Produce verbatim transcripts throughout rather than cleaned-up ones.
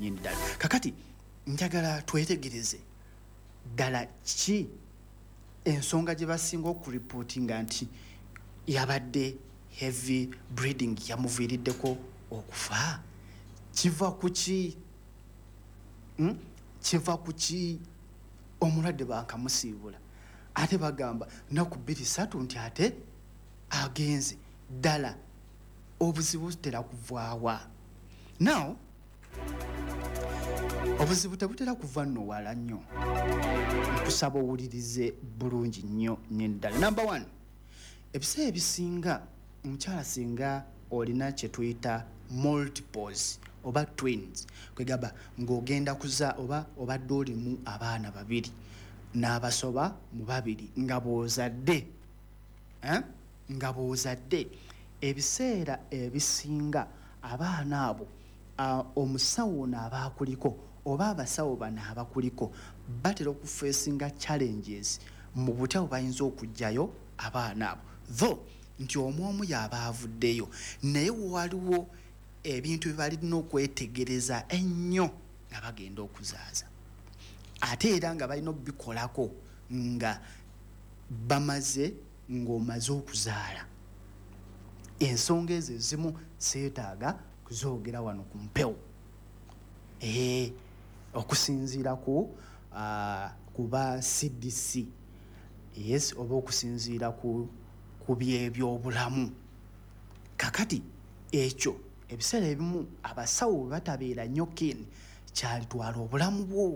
ddala. Kakati njagala twetegereze ddala ki ensonga gye basinga okuripootinga nti yabadde heavy bleeding yamuviiriddeko okufa. Kiva ku ki? Hmm? Kiva ku ki? Omulwadde bankamusiibula ate bagamba naku bbiri ssatu nti ate agenze ddala. Obuzibu butera kuvaawa. Now obuzibu tebutera kuva nno wala nnyo. Nkusaba owulirize bulungi nnyo ddala. Number one, ebiseera ebisinga omukyala singa olina kye tuyita multiples oba twins, kwegamba ng'ogenda kuza oba obadde olimu abaana babiri n'abasoba mu babiri nga bw'ozadde eh? nga bw'ozadde ebiseera ebisinga abaana abo uh, omusawo n'abaakuliko oba abasawo bano abakuliko batera okufeesinga challenges mu butabo bayinza okujjayo abaana abo, though nti omu omu yaba avuddeyo naye waliwo ebintu bye balina okwetegereza ennyo nga bagenda okuzaaza ate era nga balina okubikolako nga bamaze ng'omaze okuzaala. Ensonga ezo ezimu seetaaga kuzoogera wano ku mpewo ee okusinziira ku uh, kuba C D C yes oba okusinziira ku ku by'ebyobulamu. Kakati ekyo ebiseera ebimu abasawo batabeera nnyo keen kyalitwala obulamu bwo.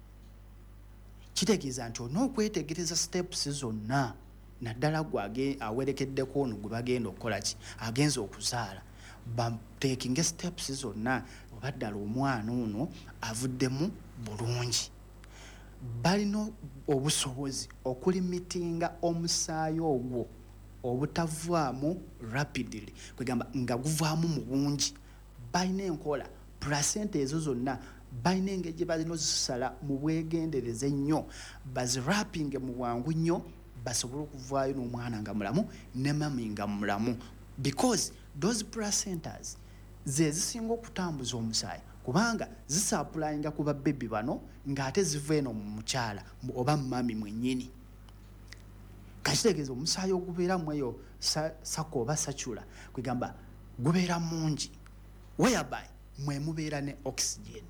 Kitegeeza nti olina okwetegereza steps zonna naddala gwe awerekeddeko ono gwe bagenda okukola ki agenza okuzaala bateekinge steps zonna oba ddala omwana ono avuddemu bulungi. Balina obusobozi okulimitinga omusaayi ogwo obutavaamu rapidly kwegamba nga guvaamu mu bungi. Balina enkola placenta ezo zonna balina engeri gye balina ozisala mu bwegendereza ennyo bazirapinge mu bwangu nnyo basobole okuvaayo n'omwana nga mulamu ne mami nga mulamu, because those placentas ze zisinga okutambuza omusaayi kubanga zisappulayinga ku babbebi bano ng'ate ziva eno mu mukyala oba mami mwennyini. Kakitegeeza omusaayi ogubeeramu eyo sako oba sacula kwegamba gubeera mungi whereby mwe mubeera ne oxygen.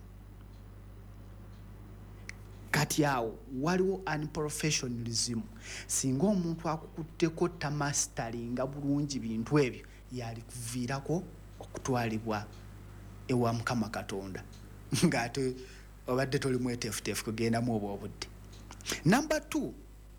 Kati awo waliwo unprofessionalism. Singa omuntu akukutteko tamastaringa bulungi bintu ebyo yali kuviirako okutwalibwa ewa Mukama Katonda ng'ate obadde toli mweteefuteefu kugendamu obwo obudde. Number two,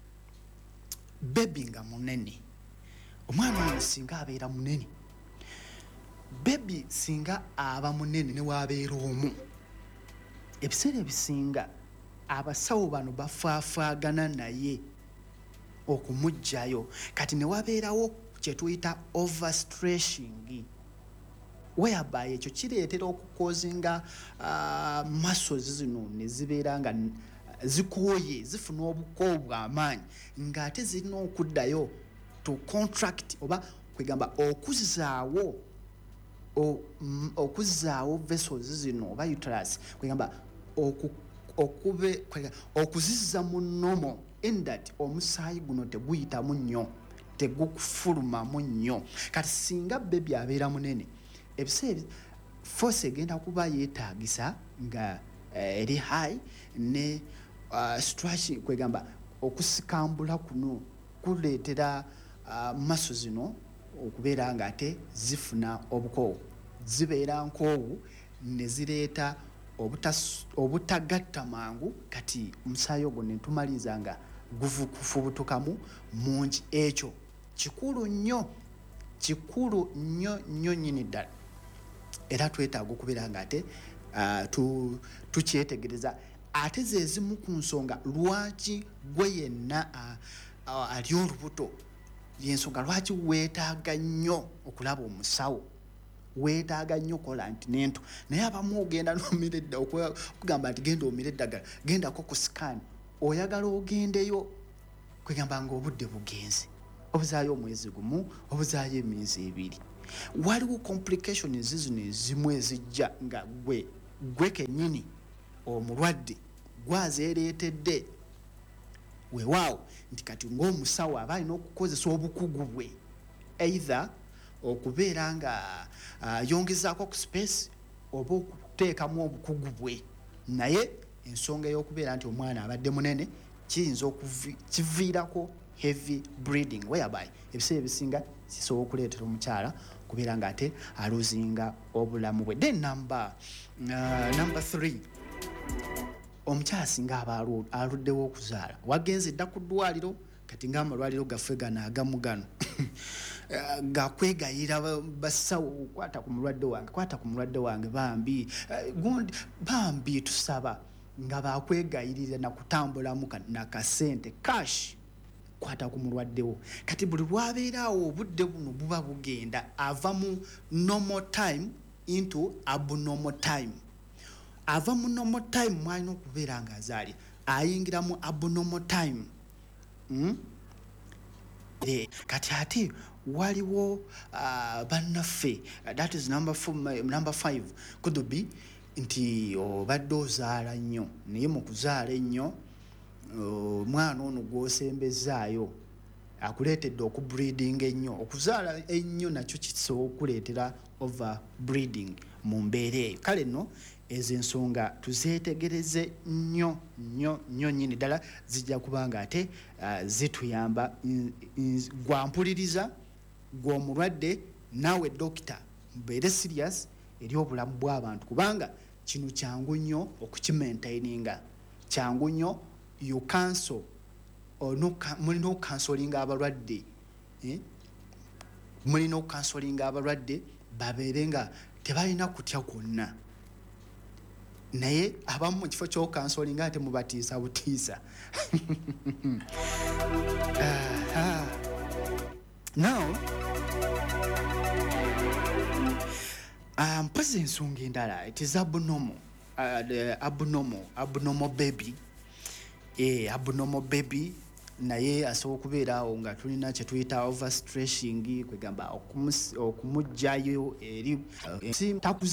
baby nga munene. Omwana ono singa abeera munene, baby singa aba munene ne waabeera omu, ebiseera ebisinga abasawo bano bafaafaagana naye okumugjayo. Kati ne wabeerawo kye tuyita overstretching whereby ekyo kireetera okukozinga uh, muscles zino ne zibeera nga zikooye zifuna obuko bw'amaanyi ng'ate zirina okuddayo to contract oba kwegamba okuzaawo okuzaawo vessels zino oba uterus kwegamba oku okube okuzizza mu normal in that omusaayi guno teguyitamu nnyo tegukufulumamu nnyo. Kati singa baby abeera munene ebiseera force egenda kuba yeetaagisa nga uh, eri high ne uh, stretching kwegamba okusikambula kuno kuleetera uh, maso zino okubeera nga ate zifuna obukoowu zibeera nkoowu ne zireeta obutagatta mangu kati omusaayi ogwo ne tumaliza nga gufubutukamu mungi. Ekyo kikulu nnyo kikulu nnyo nnyo nnyini ddala era twetaaga okubeera nga ate uh, tukyetegereza ate ze zimu ku nsonga lwaki gwe yenna uh, uh, ali olubuto yensonga lwaki weetaaga nnyo okulaba omusawo weetaaga nnyo kola nti nento naye abamu ogenda n'omira edda okugamba nti genda omira eddagala gendako ku scan oyagala ogendeyo kwegamba nga obudde bugenze obuzaayo omwezi gumu obuzaayo emyezi ebiri. Waliwo complications zino ezimu ezijja nga gwe gwe kennyini omulwadde gwazeereetedde weewaawo nti kati ng'omusawo aba alina okukozesa obukugu bwe either okubeera nga uh, yongezaako ku space oba okuteekamu obukugu bwe naye ensonga y'okubeera nti omwana abadde munene kiyinza okukiviirako heavy breeding whereby ebiseera ebisinga kisobola okuleetera omukyala kubeera ng'ate aluzinga obulamu bwe. Then number, uh, number three, omukyala singa aba aluddewo okuzaala wagenze dda ku ddwaliro kati ng'amalwaliro gaffe gano agamu gano gakwegayira basawo kwata ku mulwadde wange kwata ku mulwadde wange bambi gundi bambi tusaba nga bakwegayirira nakutambulamu nakasente cash kwata ku mulwaddewo kati buli lwabeeraawo obudde buno buba bugenda ava mu normal time into abnormal time ava mu normal time mwalina okubeera nga azaali ayingira mu abnormal time mm? E, kati ate waliwo uh, bannaffe uh, that is number, four, number five could be nti obadde oh, ozaala nnyo naye mu kuzaala ennyo omwana ono gw'osembezaayo akuleetedde okubreeding ennyo okuzaala ennyo nakyo kisobola okuleetera over breeding mu mbeera eyo kale nno ezo ensonga tuzeetegereze nnyo nnyo nnyo nnyini ddala zijja kuba nga ate uh, zituyamba gwampuliriza gw'omulwadde naawe dokita mbeere serious eri obulamu bw'abantu kubanga kino kyangu nnyo okukimaintaininga kyangu nnyo you cancel or no mulina okukansolinga abalwadde eh? mulina okukansolinga abalwadde babeere nga tebalina kutya kwonna naye abamu mu kifo ky'okansolinga ate mubatiisa butiisa uh, uh. Now mpozi um, ensonga endala it is abnormal uh, the abnormal abnormal baby eh abnormal baby naye asobola okubeeraawo nga tulina kye tuyita overstressing kwegamba okumujjayo eri uh,